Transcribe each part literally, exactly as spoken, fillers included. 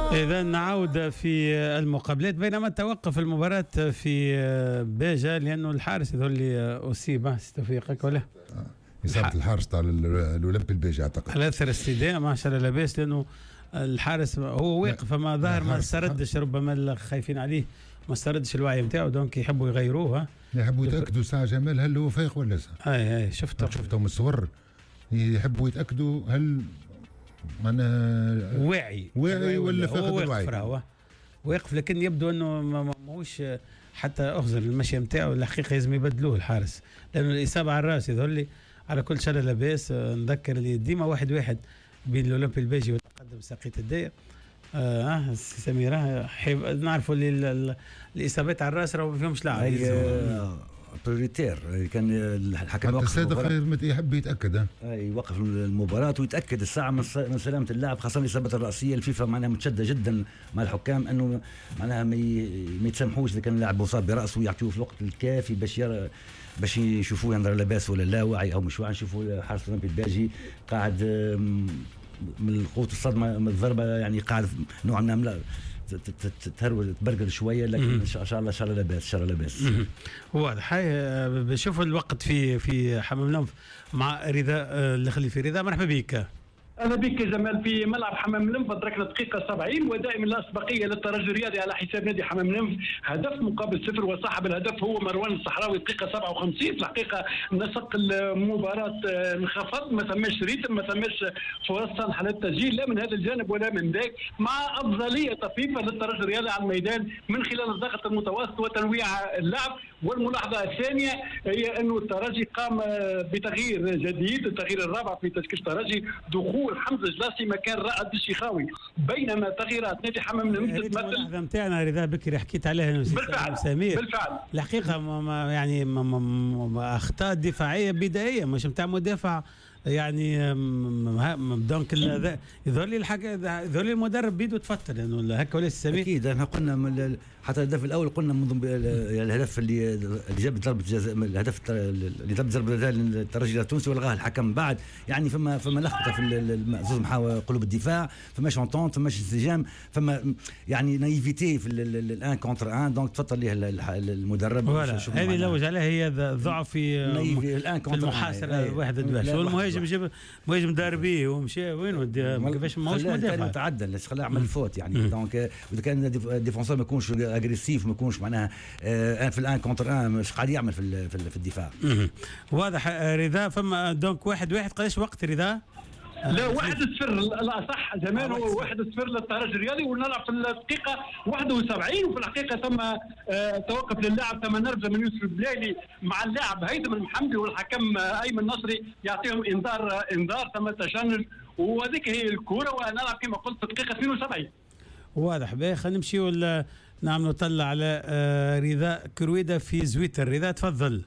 إذا نعود في المقابلات بينما توقف المباراة في باجة لأنه الحارس يظهر لي أصيب توفيقك ولا إصابة الحارس تاع الأولمبي الباجة أعتقد على أثر استداء ما شاء الله لاباس لأنه الحارس هو واقف فما ظهر ما استردش ربما خايفين عليه ما استردش الوعي نتاعو دونك يحبوا يغيروها يحبوا يتأكدوا ساعة جمال هل هو فايق ولا لا. أي أي شفته شفته مصور يحبوا يتأكدوا هل أنا واعي واعي ولا فاقد الوعي. هو واقف لكن يبدو انه ماهوش حتى اخزر المشي نتاعو الحقيقه لازم يبدلوه الحارس لانه الاصابه على الراس يظهر لي على كل شيء لاباس. نذكر اللي ديما واحد واحد بين الاولمبي الباجي والتقدم ساقية الداير. اه سميره نعرفوا اللي الاصابات على الراس راهو ما فيهمش لاعب بريوريتير كان الحكم وقف الصادق خير يحب يتاكد يوقف المباراه ويتاكد الساعه من سلامه اللاعب خاصه الاصابات الراسيه. الفيفا معناها متشدده جدا مع الحكام انه معناها ما يتسامحوش اذا كان اللاعب مصاب براسه ويعطيوه في الوقت الكافي باش يرى باش يشوفوه ينظر لاباس ولا لا واعي او مش واعي. نشوفوا حارس الاولمبي الباجي قاعد من قوه الصدمه من الضربه يعني قاعد نوعا ما تهرول تبرقل شويه لكن ان شاء الله ان شاء الله لاباس ان شاء الله لاباس. واضح. بشوف الوقت في في حمام النوف مع رضا اللي خلي في رضا. مرحبا بك. أهلا بك جمال في ملعب حمام النمف. أدركنا دقيقة سبعين ودائما الأسبقية للترجي الرياضي على حساب نادي حمام النمف. هدف مقابل صفر وصاحب الهدف هو مروان الصحراوي دقيقة سبعة وخمسين. في الحقيقة نسق المباراة انخفض ما ثماش ريتم ما ثماش فرص صالحة للتسجيل لا من هذا الجانب ولا من ذاك مع أفضلية طفيفة للترجي الرياضي على الميدان من خلال الضغط المتوسط وتنويع اللعب. والملاحظة الثانية هي أنه الترجي قام بتغيير جديد التغيير الرابع في تشكيل الترجي دخول حمزة جلاسي مكان رائد الشيخاوي بينما تغييرات نادي حمام النمف تمثل الملاحظة نتاعنا رضا بكري حكيت عليها بالفعل سمير بالفعل الحقيقة ما يعني ما ما أخطاء دفاعية بدائية مش نتاع مدافع يعني دونك يظهر لي الحاجة يظهر لي المدرب بيده تفتر لأنه يعني هكا ولا سمير أكيد احنا قلنا حتى الهدف الأول قلنا منذ الهدف اللي اللي جاب ضربة جزاء الهدف اللي ضرب ضربة جزاء للترجي التونسي والغاها الحكم بعد يعني فما فما لخبطة في زوج محاور قلوب الدفاع فماش اونطونت فماش انسجام فما يعني نايفيتي في الان كونتر ان دونك تفضل ليه المدرب. هذه اللي لوج عليها هي ضعف في في المحاصرة واحد دواش والمهاجم جاب مهاجم داربيه ومشى وين ودي كيفاش ماهوش مدافع تعدل خلاه يعمل الفوت يعني دونك اذا كان ديفونسور ما يكونش اغريسيف ما يكونش معناها آه في الان كونتر ان مش قاعد يعمل في في الدفاع. واضح. رضا فما دونك واحد واحد قداش وقت رضا؟ لا واحد صفر الأصح زمان هو واحد صفر للترجي الرياضي ونلعب في الدقيقة واحد وسبعين وفي الحقيقة تم آه توقف للاعب تم نرفزة من يوسف البليلي مع اللاعب هيثم المحمدي والحكم آه أيمن نصري يعطيهم إنذار آه إنذار تم تشنج وهذيك هي الكورة ونلعب كما قلت في الدقيقة اثنين وسبعين. واضح. باهي خلينا نمشيو نعملوا طلع على آه رضا كرويدة في زويتر. رضا تفضل.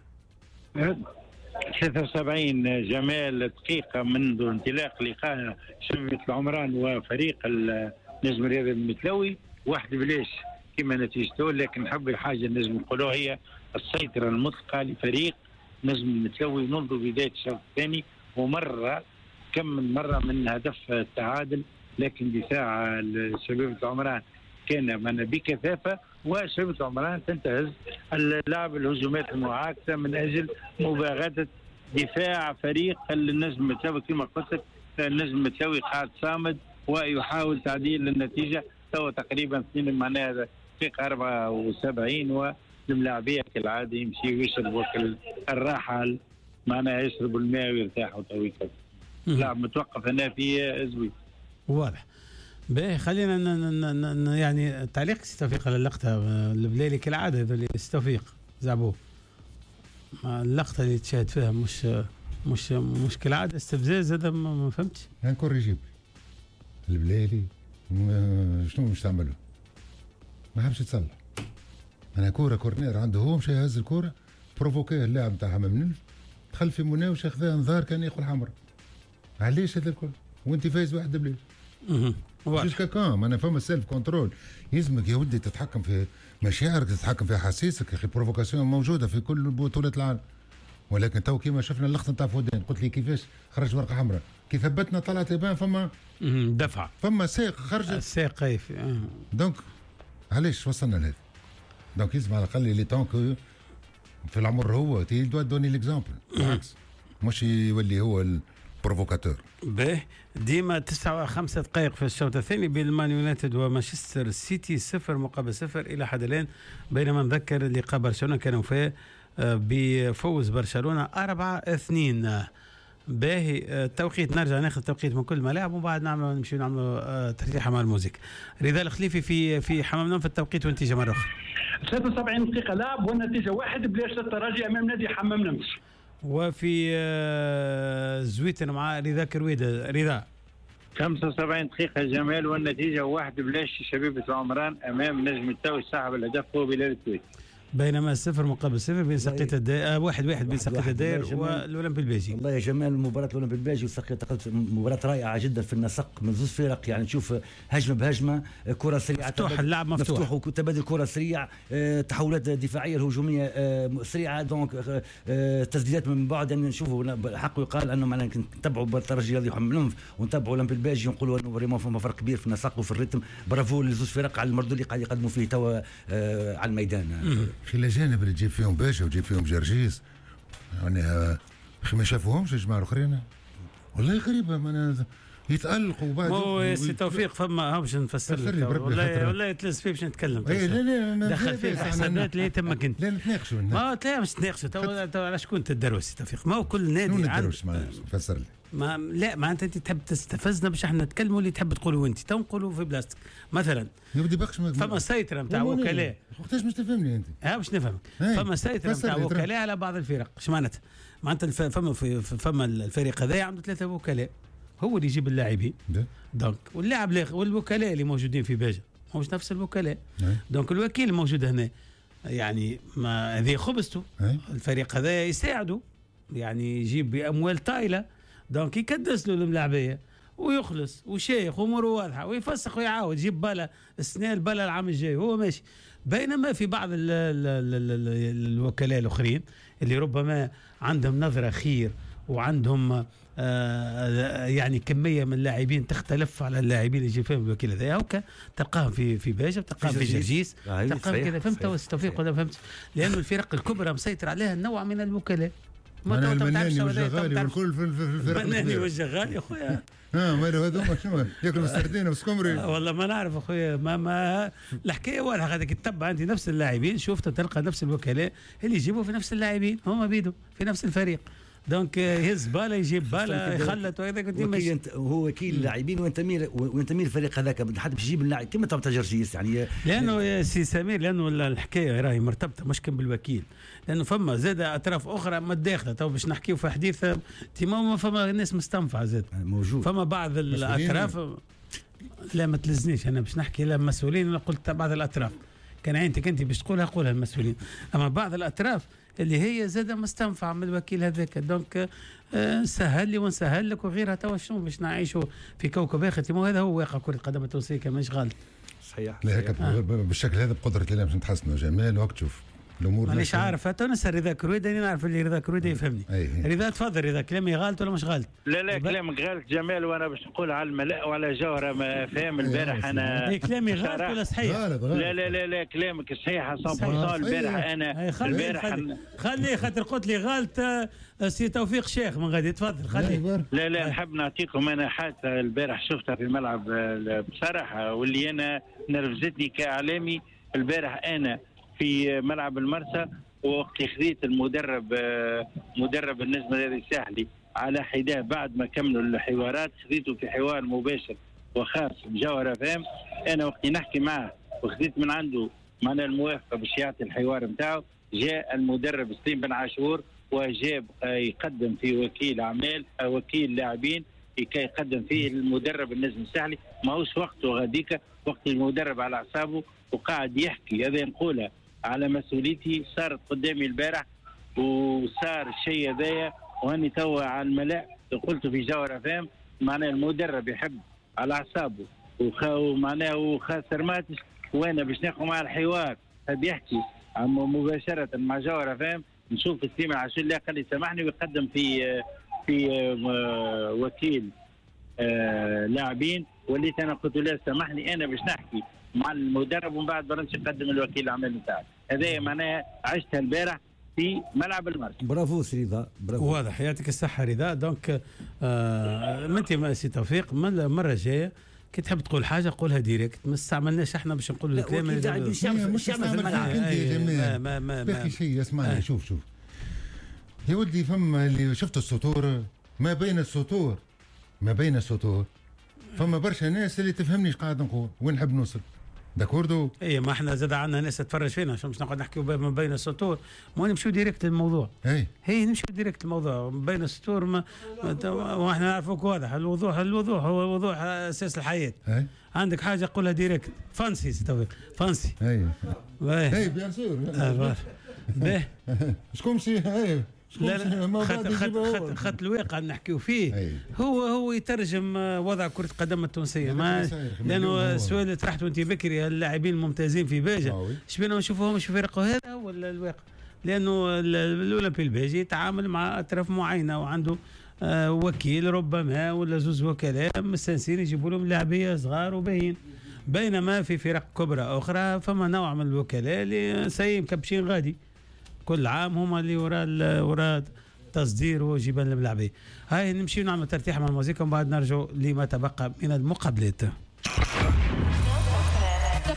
ثلاثة وسبعين جمال دقيقة منذ انطلاق لقاء شبكة العمران وفريق النجم الرياضي المثلوي واحد بلاش كما نتيجته لكن نحب الحاجة النجم نقولوها هي السيطرة المطلقة لفريق نجم المثلوي منذ بداية الشوط الثاني ومرة كم من مرة من هدف التعادل لكن دفاع شباب العمران كان من بكثافة وشباب العمران تنتهز اللعب الهجومات المعاكسة من أجل مباغتة دفاع فريق النجم المثلوي كما قلت النجم المثلوي قاعد صامد ويحاول تعديل النتيجة تو تقريبا سنين معناها دقيقة أربعة وسبعين والملاعبية كالعادة يمشي ويشربوا الراحة معناها يشربوا الماء ويرتاحوا توي لاعب متوقف هنا في زويد. واضح. باهي خلينا ن ن يعني تعليق توفيق على اللقطة البليلي كالعادة هذول توفيق زعبوه اللقطة اللي تشاهد فيها مش مش مش كالعادة استفزاز هذا ما فهمتش. يعني كوريجيب البليلي شنو مش تعمله ما حبش يتصلح. أنا كورة كورنير عنده هو مشى يهز الكورة بروفوكيه اللاعب نتاع حمام النمف دخل في مناوش أخذها انذار كان ياخذ حمراء. علاش هذا الكل وانت فايز واحد بليش مش كاكام. انا فما سيلف كنترول يلزمك يا ودي تتحكم في مشاعرك تتحكم في احاسيسك يا اخي. بروفوكاسيون موجوده في كل بطولات العالم ولكن تو كيما شفنا اللقطه نتاع فودان قلت لي كيفاش خرج ورقه حمراء كيف هبتنا طلعت يبان فما دفع فما ساق خرجت الساق كيف دونك علاش وصلنا لهذا دونك يلزم على الاقل لي طون كو في العمر هو تي دو دوني ليكزامبل بالعكس مش يولي هو البروفوكاتور. باهي ديما تسعة وخمسة دقائق في الشوط الثاني بين المان يونايتد ومانشستر سيتي صفر مقابل صفر الى حد الان، بينما نذكر لقاء برشلونه كانوا فيه بفوز برشلونه أربعة اثنين. باهي التوقيت نرجع ناخذ توقيت من كل ملاعب ومن بعد نعمل نمشي نعملوا ترتيحه مع الموزيك. رضا الخليفي في في حمام نوم في التوقيت والنتيجه مره اخرى. ثلاثة وسبعين دقيقه لعب والنتيجه واحد بلاش الترجي امام نادي حمام نمس. وفي زويتن مع رضا كرويده. رضا خمسة وسبعين دقيقة جمال والنتيجة واحد بلاش شبيبة العمران أمام نجم التوي صاحب الهدف هو بلال الكويت. بينما صفر مقابل صفر بين سقية الدائر آه واحد واحد بين سقية الدائر والأولمبي البلجيكي. والله يا جمال مباراة الأولمبي البلجيكي وسقية مباراة رائعة جدا في النسق من زوج فرق، يعني تشوف هجمة بهجمة، كرة سريعة مفتوح، اللعب مفتوح مفتوح وتبادل كرة سريع، آه، تحولات دفاعية الهجومية آه، سريعة، دونك آه، تسديدات من بعد. يعني نشوفوا حق يقال أنه معنا نتبعوا بالترجي الرياضي حمام ونتبعوا الأولمبي البلجيكي ونقولوا أنه فريمون فما فرق كبير في النسق وفي الريتم. برافو لزوج فرق على المردود اللي قاعد يقدموا فيه توا آه، على الميدان. في الأجانب اللي تجيب فيهم باشا وتجيب فيهم جرجيس يعني اخي ما شافوهمش الجماعه الاخرين والله غريبه ما يتالقوا وبعد هو سي توفيق فما ها باش نفسر لك والله والله تلز فيه باش نتكلم. اي لا لا ما دخل فيه الحسابات اللي تمك انت. لا نتناقشوا ما تلاقي مش تناقشوا تو على شكون تدرس سي توفيق. ما هو كل نادي عنده فسر لي ما لا ما انت تحب تستفزنا باش احنا نتكلموا اللي تحب تقولوا انت تو نقولوا في بلاستيك مثلا يبدي بقش فما سيطره نتاع وكلاء. وقتاش مش تفهمني انت؟ اه باش نفهمك. فما سيطره نتاع وكلاء على بعض الفرق. اش معناتها؟ معناتها فما في فما الفريق هذا عنده ثلاثه وكلاء هو اللي يجيب اللاعبين دونك واللاعب والوكلاء اللي موجودين في باجة مش نفس الوكلاء. دونك الوكيل الموجود هنا يعني ما هذه خبزته. الفريق هذا يساعده يعني يجيب باموال طايله دونك يكدس له الملاعبيه ويخلص وشيخ واموره واضحه ويفسخ ويعاود يجيب باله السنه الباله العام الجاي هو ماشي. بينما في بعض ال ال ال ال الوكلاء الاخرين اللي ربما عندهم نظره خير وعندهم آه يعني كميه من اللاعبين تختلف على اللاعبين اللي يجي فيهم الوكيل هذا هكا تلقاهم في في باجة تلقاهم في جرجيس تلقاهم كذا. فهمت توفيق ولا فهمت؟ لانه الفرق الكبرى مسيطر عليها نوع من الوكلاء. ما المناني والجغالي والكل في الفرق المناني والجغالي يا خويا اه ماله هذوما شنو ياكلوا السردين والسكمري والله ما نعرف اخويا ما ما الحكايه واضحه. هذاك تتبع عندي نفس اللاعبين شفت تلقى نفس الوكلاء اللي يجيبوا في نفس اللاعبين هما بيدوا في نفس الفريق دونك يهز باله يجيب باله يخلط وهذاك وكيل هو وكيل اللاعبين وينتمي وينتمي الفريق هذاك حد باش يجيب اللاعب كما تبع جرجيس يعني لانه يا سي سمير لانه الحكايه راهي مرتبطه مش كان بالوكيل لانه فما زاد اطراف اخرى ما داخله تو باش نحكيو في حديث تيما فما الناس مستنفعه زاد موجود فما بعض الاطراف لا ما تلزنيش انا باش نحكي لا مسؤولين انا قلت بعض الاطراف كان عينتك انت باش تقولها قولها المسؤولين اما بعض الاطراف اللي هي زاد مستنفع من الوكيل هذاك دونك آه سهل لي ونسهل لك وغيرها توا شنو باش نعيشوا في كوكب اخر هذا هو واقع كرة القدم التونسية كما غلط صحيح لا هيك آه. بالشكل هذا بقدرة الله باش نتحسنوا جمال وقت شوف الامور مانيش عارف تو نسال رضا كرويده انا نعرف اللي رضا كرويده يفهمني. رضا تفضل رضا كلامي غلط ولا مش غلط؟ لا لا كلامك غلط جمال وانا باش نقول على الملاء وعلى جوهره ما فاهم البارح انا كلامي غلط ولا صحيح؟ غلط غلط. لا لا لا لا كلامك صحيح مية بالمية البارح انا البارح خليه خاطر قلت لي غلط سي توفيق شيخ من غادي تفضل خليه. لا لا نحب نعطيكم انا حادثه البارح شفتها في الملعب بصراحه واللي انا نرفزتني كاعلامي البارح انا في ملعب المرسى وقت خذيت المدرب مدرب النجم الرياضي الساحلي على حداه بعد ما كملوا الحوارات خذيته في حوار مباشر وخاص بجوهره فهم انا وقت نحكي معه وخذيت من عنده معنا الموافقه باش يعطي الحوار نتاعو جاء المدرب سليم بن عاشور وجاب يقدم في وكيل اعمال وكيل لاعبين كي يقدم فيه المدرب النجم الساحلي ماهوش وقته غاديكا وقت المدرب على اعصابه وقاعد يحكي هذا نقولها على مسؤوليتي صارت قدامي البارح وصار الشيء هذايا وهني توا على الملأ قلت في جوهر فهم معناه المدرب يحب على اعصابه ومعناه وخاسر ماتش وانا باش ناخذ مع الحوار هذا يحكي مباشره مع جوهر فهم نشوف السيما عاشور لا قال لي سامحني ويقدم في في وكيل لاعبين، وليت انا قلت له سامحني انا باش نحكي مع المدرب ومن بعد برنش يقدم الوكيل الاعمال نتاعي. هذا معناها عشتها البارح في ملعب المرج. برافو سي رضا، برافو. واضح، يعطيك الصحه رضا. دونك آه انت سي توفيق المره الجايه كي تحب تقول حاجه قولها ديريكت، ما استعملناش احنا باش نقولوا الكلام اللي قاعد مش يعمل في الملعب. ما ما ما باقي شيء. اسمعني، شوف شوف يا ولدي، فما اللي شفت السطور، ما بين السطور ما بين السطور فما برشا ناس اللي تفهمني ايش قاعد نقول وين نحب نوصل. داكوردو؟ اي ما احنا زاد عندنا ناس تتفرج فينا عشان باش نقعد نحكيو ما بين السطور، ما نمشيو ديريكت للموضوع. اي هي نمشيو ديريكت للموضوع بين السطور. ما واحنا نعرفوك واضح، الوضوح الوضوح هو الوضوح اساس الحياه. اي عندك حاجه قولها ديريكت. فانسي سي توفيق، فانسي. اي باهي اي بيان سور. باهي شكون سي اي لا لا خط خط خط, خط الواقع نحكيو فيه. أي. هو هو يترجم وضع كرة القدم التونسية، ما لأنه السؤال اللي طرحته أنت بكري اللاعبين الممتازين في باجة شبينا نشوفوهم في فرقه، هذا هو الواقع. لأنه الأولمبي الباجي يتعامل مع أطراف معينة وعنده آه وكيل ربما ولا زوز وكلاء مستنسين يجيبوا لهم لاعبية صغار وباهين، بينما في فرق كبرى أخرى فما نوع من الوكلاء اللي سي مكبشين غادي كل عام هما اللي وراء وراء تصدير وجبال الملاعبية. هاي نمشي نعمل ترتيح مع الموسيقى ومن بعد نرجع لما تبقى من المقابلات.